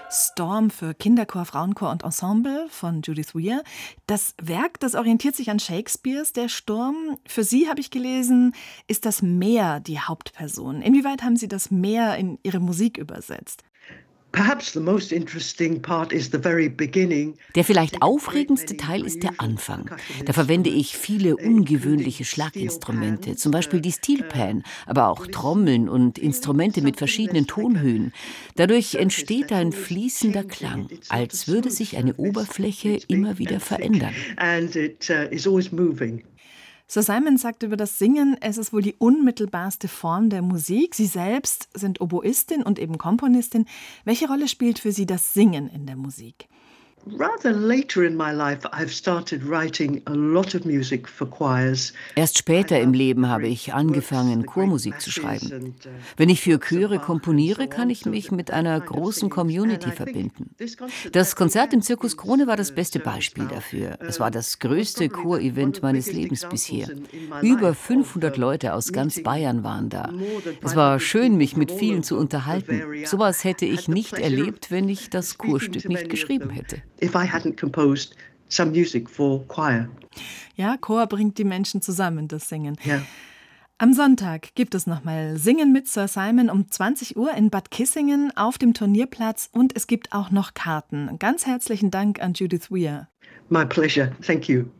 Storm für Kinderchor, Frauenchor und Ensemble von Judith Weir. Das Werk, das orientiert sich an Shakespeares Der Sturm. Für Sie, habe ich gelesen, ist das Meer die Hauptperson. Inwieweit haben Sie das Meer in Ihre Musik übersetzt? Der vielleicht aufregendste Teil ist der Anfang. Da verwende ich viele ungewöhnliche Schlaginstrumente, zum Beispiel die Steelpan, aber auch Trommeln und Instrumente mit verschiedenen Tonhöhen. Dadurch entsteht ein fließender Klang, als würde sich eine Oberfläche immer wieder verändern. Sir Simon sagt über das Singen, es ist wohl die unmittelbarste Form der Musik. Sie selbst sind Oboistin und eben Komponistin. Welche Rolle spielt für Sie das Singen in der Musik? Erst später im Leben habe ich angefangen, Chormusik zu schreiben. Wenn ich für Chöre komponiere, kann ich mich mit einer großen Community verbinden. Das Konzert im Zirkus Krone war das beste Beispiel dafür. Es war das größte Chorevent meines Lebens bisher. Über 500 Leute aus ganz Bayern waren da. Es war schön, mich mit vielen zu unterhalten. Sowas hätte ich nicht erlebt, wenn ich das Chorstück nicht geschrieben hätte. Ja, Chor bringt die Menschen zusammen, das Singen. Ja. Am Sonntag gibt es nochmal Singen mit Sir Simon um 20 Uhr in Bad Kissingen auf dem Turnierplatz und es gibt auch noch Karten. Ganz herzlichen Dank an Judith Weir. My pleasure. Thank you.